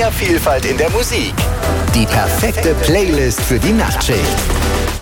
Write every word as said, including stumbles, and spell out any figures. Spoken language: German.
mehr Vielfalt in der Musik. Die perfekte Playlist für die Nachtschicht.